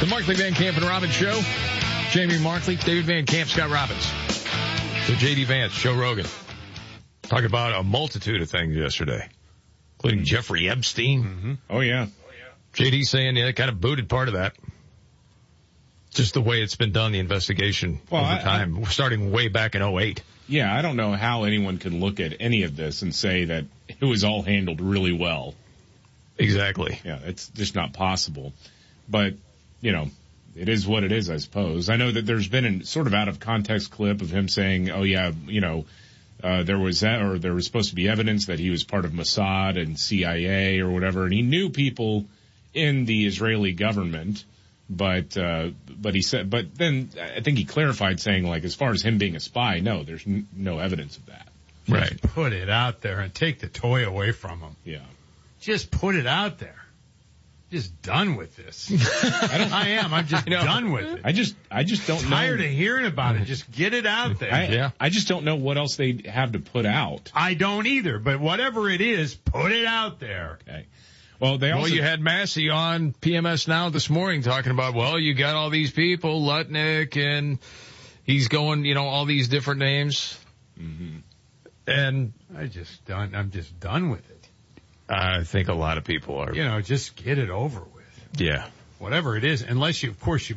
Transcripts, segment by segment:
Markley, Van Camp, and Robbins Show. Jamie Markley, David Van Camp, Scott Robbins. So J.D. Vance, Joe Rogan. Talking about a multitude of things yesterday, including Jeffrey Epstein. Mm-hmm. Oh, yeah. J.D. saying, yeah, kind of booted part of that. Just the way it's been done, the investigation over time, starting way back in 2008. Yeah, I don't know how anyone can look at any of this and say that it was all handled really well. Exactly. Yeah, it's just not possible. But, you know, it is what it is, I suppose. I know that there's been a sort of out of context clip of him saying, oh, yeah, you know, there was supposed to be evidence that he was part of Mossad and CIA or whatever, and he knew people in the Israeli government. But he said, but then I think he clarified saying, like, as far as him being a spy, no, there's no evidence of that. Right. Just put it out there and take the toy away from him. Yeah. Just put it out there. Just done with this. I'm just done with it. I just don't know. Tired of hearing about it. Just get it out there. I just don't know what else they have to put out. I don't either, but whatever it is, put it out there. Okay. Well, you had Massey on PMS Now this morning talking about, well, you got all these people, Lutnick, and he's going, you know, all these different names. Mm-hmm. And I'm just done with it. I think a lot of people are. You know, just get it over with. Yeah. Whatever it is, unless you, of course,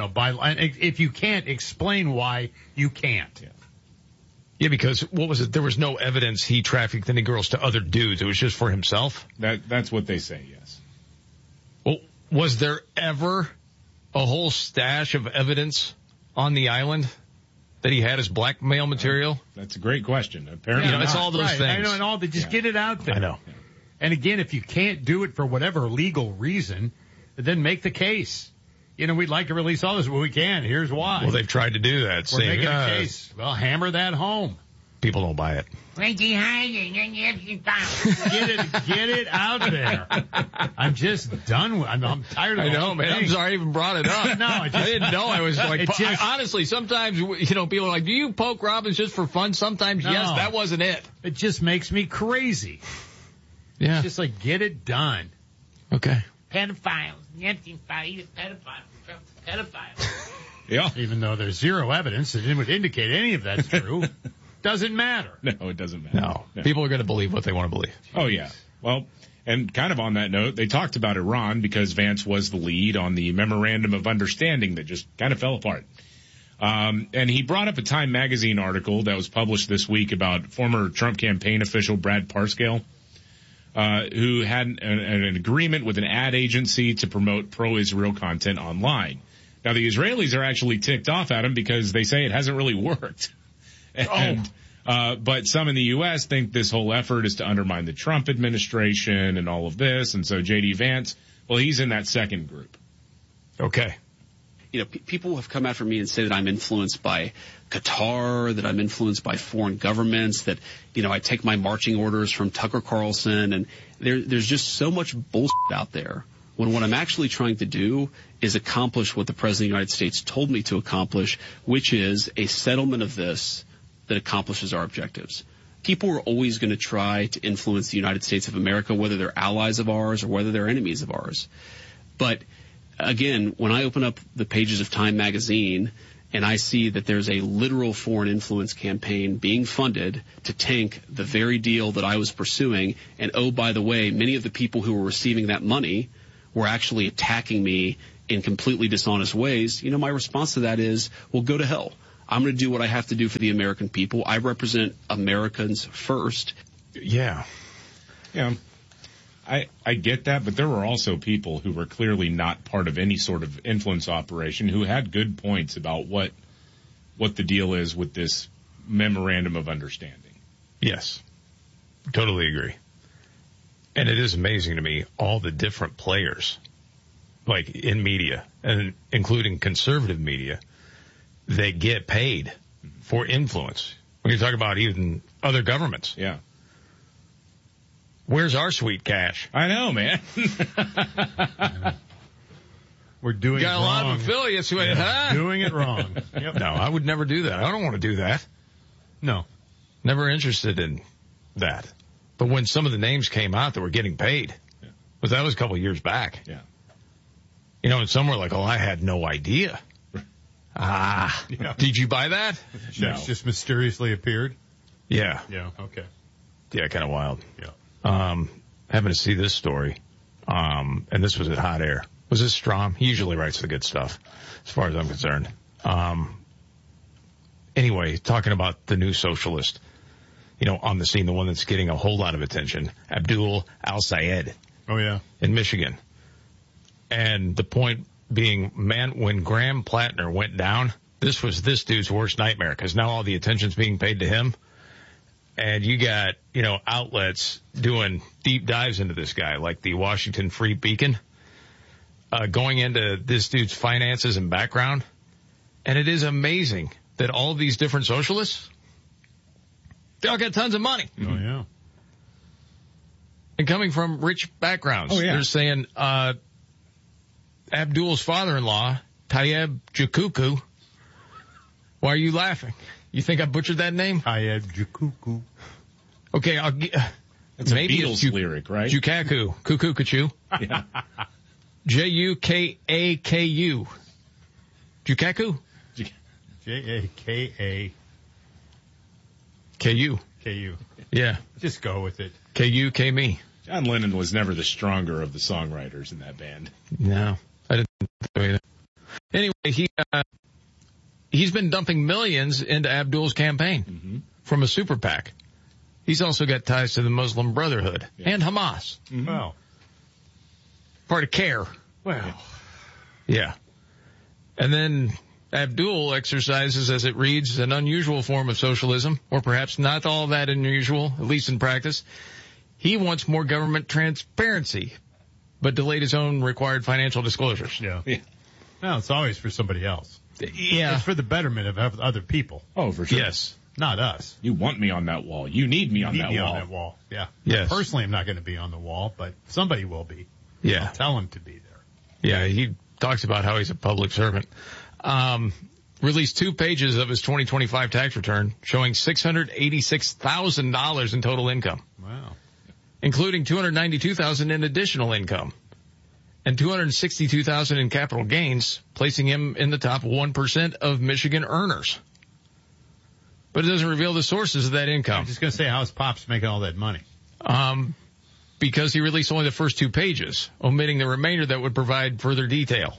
if you can't explain why, you can't. Yeah. Yeah, because what was it? There was no evidence he trafficked any girls to other dudes. It was just for himself? That's what they say, yes. Well, was there ever a whole stash of evidence on the island that he had as blackmail material? That's a great question. Apparently, it's all those things. I know, and all that. Just get it out there. I know. And again, if you can't do it for whatever legal reason, then make the case. You know, we'd like to release all this, but we can. Here's why. Well, they've tried to do that. We're making a case. Well, hammer that home. People don't buy it. Get it out there. I'm just done with. I'm tired of it. I know, man. I'm sorry I even brought it up. No, I didn't know. I was like, honestly, sometimes, you know, people are like, do you poke Robbins just for fun? Sometimes, no. Yes, that wasn't it. It just makes me crazy. Yeah. It's just like, get it done. Okay. Pedophiles. Pedophiles. Yeah. Even though there's zero evidence that it would indicate any of that's true. Doesn't matter. No, it doesn't matter. No. People are going to believe what they want to believe. Oh, yeah. Well, and kind of on that note, they talked about Iran because Vance was the lead on the memorandum of understanding that just kind of fell apart. And he brought up a Time magazine article that was published this week about former Trump campaign official Brad Parscale, who had an agreement with an ad agency to promote pro-Israel content online. Now, the Israelis are actually ticked off at him because they say it hasn't really worked. And, but some in the U.S. think this whole effort is to undermine the Trump administration and all of this. And so J.D. Vance, well, he's in that second group. Okay. You know, people have come after me and say that I'm influenced by Qatar, that I'm influenced by foreign governments, that, you know, I take my marching orders from Tucker Carlson, and there's just so much bullshit out there, when what I'm actually trying to do is accomplish what the President of the United States told me to accomplish, which is a settlement of this that accomplishes our objectives. People are always going to try to influence the United States of America, whether they're allies of ours or whether they're enemies of ours. But again, when I open up the pages of Time magazine and I see that there's a literal foreign influence campaign being funded to tank the very deal that I was pursuing, and oh, by the way, many of the people who were receiving that money were actually attacking me in completely dishonest ways, you know, my response to that is, well, go to hell. I'm going to do what I have to do for the American people. I represent Americans first. Yeah. Yeah. I get that, but there were also people who were clearly not part of any sort of influence operation who had good points about what the deal is with this memorandum of understanding. Yes. Totally agree. And it is amazing to me, all the different players, like in media, and including conservative media, they get paid for influence. When you talk about even other governments. Yeah. Where's our sweet cash? I know, man. We're doing it wrong. Got a lot of affiliates who doing it wrong. Yep. No, I would never do that. I don't want to do that. No. Never interested in that. But when some of the names came out that were getting paid, that was a couple of years back. Yeah. And some were like, oh, I had no idea. Did you buy that? Checks just mysteriously appeared. Yeah. Yeah. Okay. Yeah, kind of wild. Yeah. Happened to see this story. And this was at Hot Air. Was this Strom? He usually writes the good stuff, as far as I'm concerned. Anyway, talking about the new socialist, on the scene, the one that's getting a whole lot of attention, Abdul Al-Sayed. Oh, yeah. In Michigan. And the point being, man, when Graham Plattner went down, this was this dude's worst nightmare, because now all the attention's being paid to him. And you got, outlets doing deep dives into this guy, like the Washington Free Beacon, going into this dude's finances and background. And it is amazing that all of these different socialists, they all got tons of money. Oh, yeah. And coming from rich backgrounds. Oh, yeah. They're saying, Abdul's father-in-law, Tayyip Jakuku. Why are you laughing? You think I butchered that name? Tayyip Jakuku. Okay, That's maybe a Beatles lyric, right? Jukaku. Cuckoo Kachu. Yeah. Jukaku. Jukaku? Jaka. Ku. KU. Yeah. Just go with it. Ku, K me. John Lennon was never the stronger of the songwriters in that band. No, I didn't think that. Anyway, he's been dumping millions into Abdul's campaign from a super PAC. He's also got ties to the Muslim Brotherhood and Hamas. Mm-hmm. Well. Part of CARE. Well. Yeah. And then Abdul exercises, as it reads, an unusual form of socialism, or perhaps not all that unusual, at least in practice. He wants more government transparency, but delayed his own required financial disclosures. Yeah. No, it's always for somebody else. Yeah. It's for the betterment of other people. Oh, for sure. Yes. Not us. You want me on that wall. You need me on Need that me wall. on that wall. Yeah. Yes. Personally, I'm not going to be on the wall, but somebody will be. Yeah. I'll tell him to be there. Yeah, he talks about how he's a public servant. Released 2 pages of his 2025 tax return showing $686,000 in total income. Wow. Including $292,000 in additional income and $262,000 in capital gains, placing him in the top 1% of Michigan earners. But it doesn't reveal the sources of that income. I'm just going to say, how's Pops making all that money? Because he released only the first 2 pages, omitting the remainder that would provide further detail.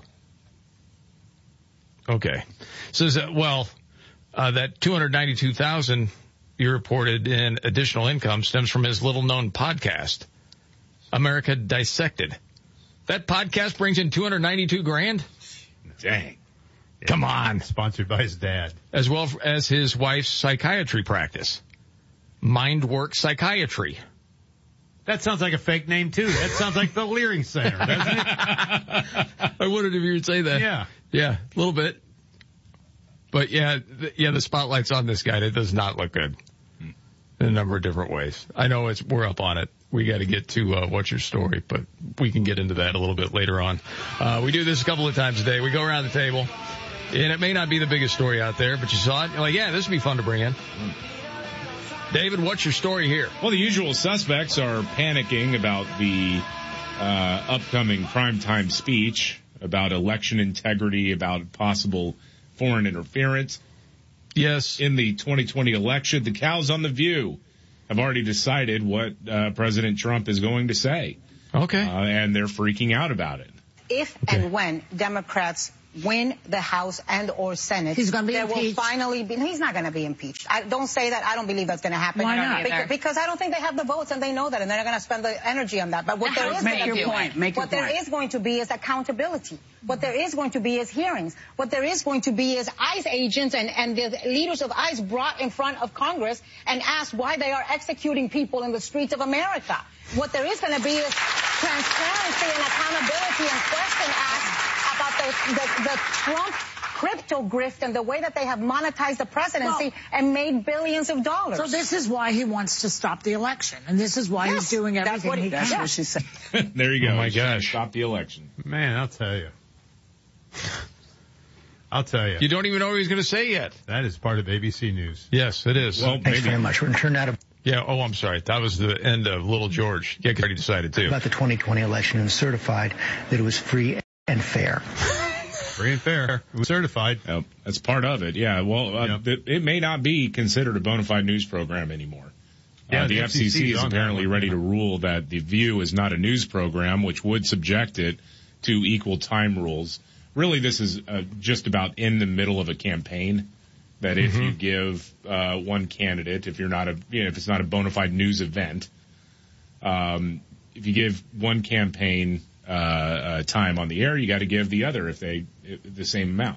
Okay. Says that, that $292,000 you reported in additional income stems from his little-known podcast, America Dissected. That podcast brings in $292,000? Dang. Come on. Sponsored by his dad. As well as his wife's psychiatry practice, Mindwork Psychiatry. That sounds like a fake name, too. That sounds like the Leering Center, doesn't it? I wondered if you would say that. Yeah. Yeah, a little bit. But the spotlight's on this guy. It does not look good in a number of different ways. I know we're up on it. We got to get to what's your story, but we can get into that a little bit later on. We do this a couple of times a day. We go around the table, and it may not be the biggest story out there, but you saw it. You're like, yeah, this would be fun to bring in. David, what's your story here? Well, the usual suspects are panicking about the upcoming primetime speech about election integrity, about possible foreign interference. Yes. In the 2020 election, the cows on the View have already decided what President Trump is going to say. Okay. And they're freaking out about it. If and when Democrats win the House and or Senate, He's gonna be there impeached. will finally be, he's not going to be impeached. I don't say that. I don't believe that's going to happen. Why not? Because I don't think they have the votes and they know that and they're not going to spend the energy on that. But what there is Make going your to be, point. Make your what there point. is going to be is accountability. What there is going to be is hearings. What there is going to be is ICE agents and the leaders of ICE brought in front of Congress and asked why they are executing people in the streets of America. What there is going to be is transparency and accountability and question asked about the Trump crypto grift and the way that they have monetized the presidency and made billions of dollars. So this is why he wants to stop the election, and this is why he's doing everything he can. That's what she said. There you go. Oh, my He's trying to gosh. Stop the election. Man, I'll tell you. You don't even know what he's going to say yet. That is part of ABC News. Yes, it is. Well, Thanks very much. We're going to turn out Yeah, oh, I'm sorry. That was the end of Little George. Yeah, 'cause I already decided too. about the 2020 election and certified that it was free and fair. Free and fair. Certified. Yep. That's part of it. Yeah. Well, it may not be considered a bona fide news program anymore. Yeah, the FCC is apparently ready to rule that The View is not a news program, which would subject it to equal time rules. Really, this is just about in the middle of a campaign. That if you give one candidate, if it's not a bona fide news event, if you give one campaign time on the air, you got to give the other the same amount.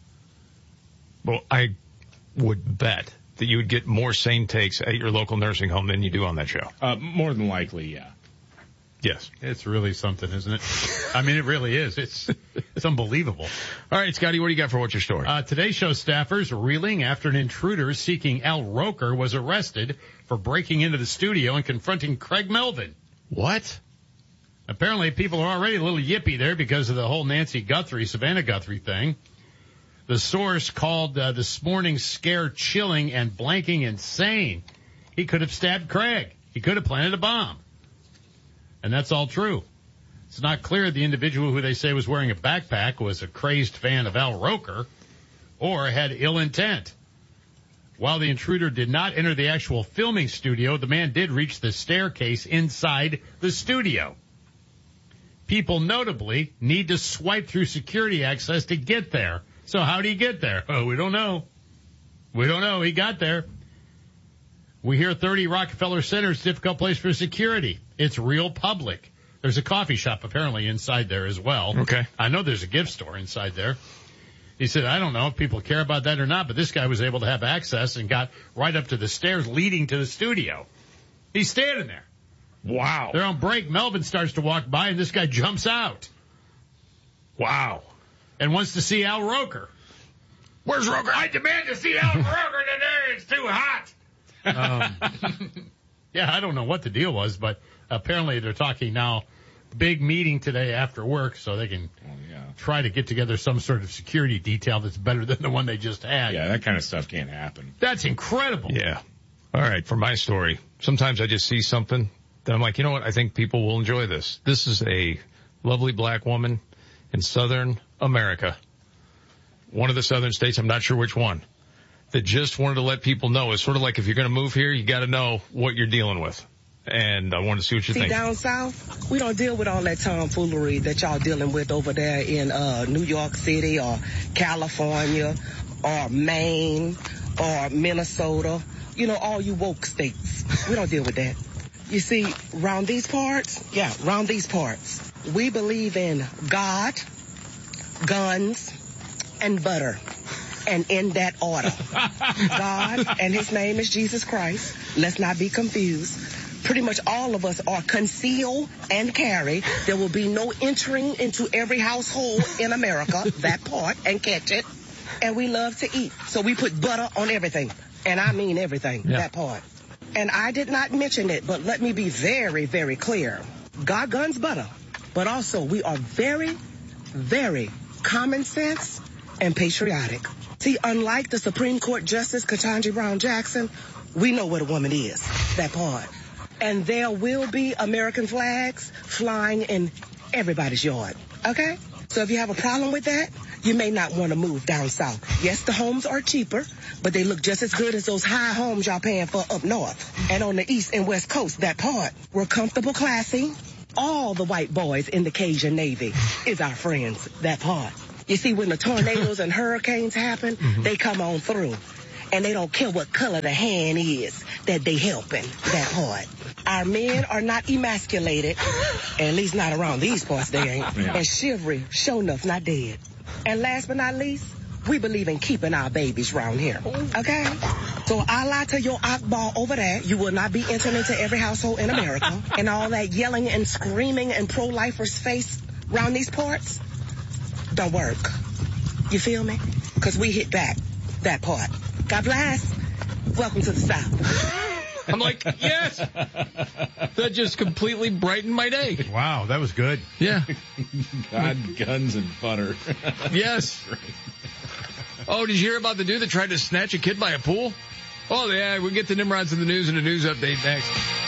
Well, I would bet that you would get more sane takes at your local nursing home than you do on that show. More than likely, yeah. Yes. It's really something, isn't it? I mean, it really is. It's unbelievable. All right, Scotty, what do you got for What's Your Story? Today Show staffers reeling after an intruder seeking Al Roker was arrested for breaking into the studio and confronting Craig Melvin. What? Apparently people are already a little yippy there because of the whole Savannah Guthrie thing. The source called this morning's scare chilling and blanking insane. He could have stabbed Craig. He could have planted a bomb. And that's all true. It's not clear the individual who they say was wearing a backpack was a crazed fan of Al Roker or had ill intent. While the intruder did not enter the actual filming studio, the man did reach the staircase inside the studio. People notably need to swipe through security access to get there. So how did he get there? Oh, we don't know. We don't know. He got there. We hear 30 Rockefeller Center is a difficult place for security. It's real public. There's a coffee shop apparently inside there as well. Okay. I know there's a gift store inside there. He said, I don't know if people care about that or not, but this guy was able to have access and got right up to the stairs leading to the studio. He's standing there. Wow. They're on break. Melvin starts to walk by and this guy jumps out. Wow. And wants to see Al Roker. Where's Roker? I demand to see Al Roker today. It's too hot. Yeah, I don't know what the deal was, but apparently they're talking now. Big meeting today after work so they can try to get together some sort of security detail that's better than the one they just had. Yeah, that kind of stuff can't happen. That's incredible. Yeah. All right, for my story, sometimes I just see something that I'm like, you know what, I think people will enjoy this. This is a lovely black woman in Southern America, one of the southern states, I'm not sure which one, that just wanted to let people know. It's sort of like if you're going to move here, you got to know what you're dealing with. And I want to see what you think. Down south, we don't deal with all that tomfoolery that y'all dealing with over there in New York City or California or Maine or Minnesota. You know, all you woke states. We don't deal with that. You see, round these parts, we believe in God, guns, and butter. And in that order. God, and his name is Jesus Christ. Let's not be confused. Pretty much all of us are conceal and carry. There will be no entering into every household in America, that part, and catch it. And we love to eat. So we put butter on everything. And I mean everything, that part. And I did not mention it, but let me be very, very clear. God, guns, butter. But also we are very, very common sense and patriotic. See, unlike the Supreme Court Justice Ketanji Brown Jackson, we know what a woman is, that part. And there will be American flags flying in everybody's yard, okay? So if you have a problem with that, you may not want to move down south. Yes, the homes are cheaper, but they look just as good as those high homes y'all paying for up north. And on the east and west coast, that part, we're comfortable, classy. All the white boys in the Cajun Navy is our friends, that part. You see, when the tornadoes and hurricanes happen, they come on through. And they don't care what color the hand is that they helping, that part. Our men are not emasculated, at least not around these parts they ain't. Yeah. And chivalry, sure enough, not dead. And last but not least, we believe in keeping our babies around here, okay? So I lie to your Akbar over there. You will not be entering into every household in America. And all that yelling and screaming and pro-lifers face around these parts don't work. You feel me? Because we hit back, that part. God bless. Welcome to the South. I'm like, yes. That just completely brightened my day. Wow, that was good. Yeah. God, guns, and butter. Yes. Oh, did you hear about the dude that tried to snatch a kid by a pool? Oh, yeah, we'll get to Nimrods in the news and a news update next.